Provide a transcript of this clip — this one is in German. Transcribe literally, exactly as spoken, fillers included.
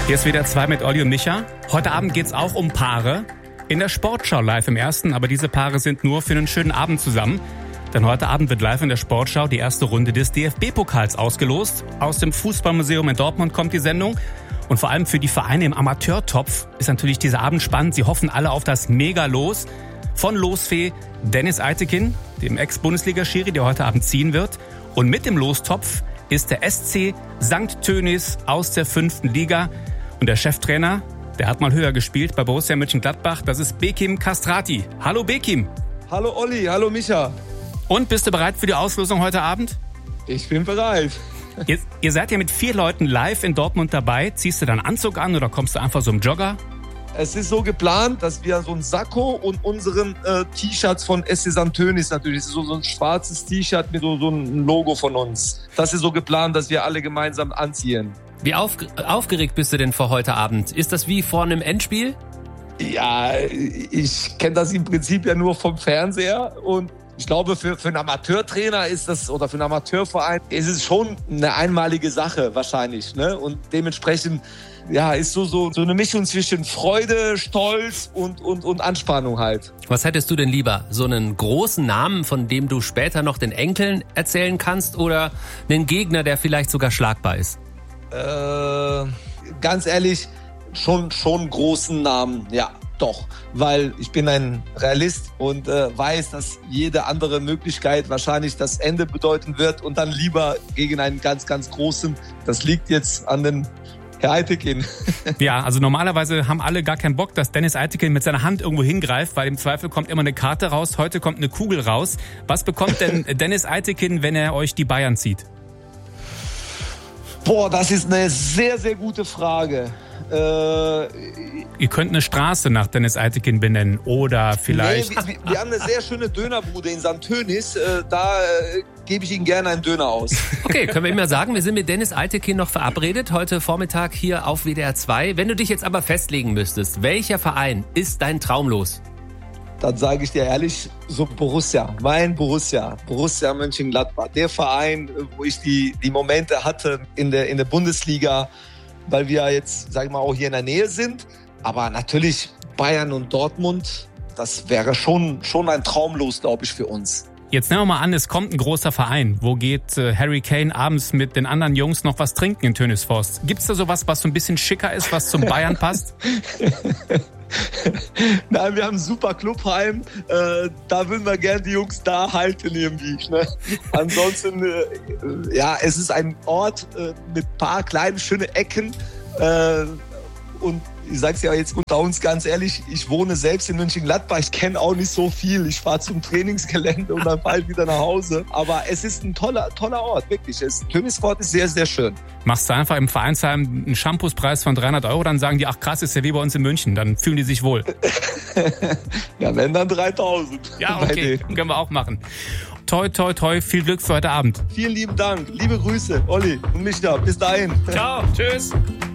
Hier ist W D R zwei mit Olli und Micha. Heute Abend geht's auch um Paare. In der Sportschau live im Ersten, aber diese Paare sind nur für einen schönen Abend zusammen. Denn heute Abend wird live in der Sportschau die erste Runde des D F B-Pokals ausgelost. Aus dem Fußballmuseum in Dortmund kommt die Sendung. Und vor allem für die Vereine im Amateurtopf ist natürlich dieser Abend spannend. Sie hoffen alle auf das Mega-Los von Losfee Dennis Eitekin, dem Ex-Bundesliga-Schiri, der heute Abend ziehen wird. Und mit dem Lostopf ist der S C Sankt Tönnies aus der fünften Liga. Und der Cheftrainer, der hat mal höher gespielt bei Borussia Mönchengladbach. Das ist Bekim Kastrati. Hallo Bekim. Hallo Olli, hallo Micha. Und bist du bereit für die Auslosung heute Abend? Ich bin bereit. Ihr, ihr seid ja mit vier Leuten live in Dortmund dabei. Ziehst du deinen Anzug an oder kommst du einfach so im Jogger? Es ist so geplant, dass wir so ein Sakko und unseren äh, T-Shirts von S C Sankt Tönnies natürlich, das ist so, so ein schwarzes T-Shirt mit so, so einem Logo von uns. Das ist so geplant, dass wir alle gemeinsam anziehen. Wie auf, aufgeregt bist du denn vor heute Abend? Ist das wie vor einem Endspiel? Ja, ich kenne das im Prinzip ja nur vom Fernseher und ich glaube, für, für einen Amateurtrainer ist das, oder für einen Amateurverein, ist es schon eine einmalige Sache wahrscheinlich, ne? Und dementsprechend, ja, ist so, so, so eine Mischung zwischen Freude, Stolz und, und, und Anspannung halt. Was hättest du denn lieber? So einen großen Namen, von dem du später noch den Enkeln erzählen kannst, oder einen Gegner, der vielleicht sogar schlagbar ist? Äh, ganz ehrlich, schon, schon großen Namen, ja. Doch, weil ich bin ein Realist und äh, weiß, dass jede andere Möglichkeit wahrscheinlich das Ende bedeuten wird und dann lieber gegen einen ganz, ganz großen. Das liegt jetzt an den Herr Eitekin. Ja, also normalerweise haben alle gar keinen Bock, dass Dennis Eitekin mit seiner Hand irgendwo hingreift, weil im Zweifel kommt immer eine Karte raus, heute kommt eine Kugel raus. Was bekommt denn Dennis Eitekin, wenn er euch die Bayern zieht? Boah, das ist eine sehr, sehr gute Frage. Äh, Ihr könnt eine Straße nach Dennis Eitekin benennen oder vielleicht... Nee, wir, wir, wir haben eine sehr schöne Dönerbude in Sankt Tönnies. Äh, da äh, gebe ich Ihnen gerne einen Döner aus. Okay, können wir ihm ja sagen, wir sind mit Dennis Eitekin noch verabredet, heute Vormittag hier auf W D R zwei. Wenn du dich jetzt aber festlegen müsstest, welcher Verein ist dein Traumlos? Dann sage ich dir ehrlich, so Borussia, mein Borussia, Borussia Mönchengladbach. Der Verein, wo ich die, die Momente hatte in der, in der Bundesliga, weil wir jetzt, sag ich mal, auch hier in der Nähe sind. Aber natürlich Bayern und Dortmund, das wäre schon, schon ein Traumlos, glaube ich, für uns. Jetzt nehmen wir mal an, es kommt ein großer Verein. Wo geht äh, Harry Kane abends mit den anderen Jungs noch was trinken in Tönnisforst? Gibt's da sowas, was so ein bisschen schicker ist, was zum Bayern passt? Nein, wir haben ein super Clubheim. Äh, da würden wir gerne die Jungs da halten irgendwie. Ne? Ansonsten, äh, ja, es ist ein Ort äh, mit ein paar kleinen, schönen Ecken. Äh, und ich sag's ja jetzt unter uns ganz ehrlich, ich wohne selbst in Mönchengladbach, ich kenne auch nicht so viel. Ich fahre zum Trainingsgelände und dann fahre ich wieder nach Hause. Aber es ist ein toller, toller Ort, wirklich. Tönnisfort ist sehr, sehr schön. Machst du einfach im Vereinsheim einen Shampoospreis von dreihundert Euro, dann sagen die, ach krass, ist ja wie bei uns in München. Dann fühlen die sich wohl. Ja, wenn dann dreitausend. Ja, okay, können wir auch machen. Toi, toi, toi, viel Glück für heute Abend. Vielen lieben Dank, liebe Grüße, Olli und Micha. Bis dahin. Ciao, tschüss.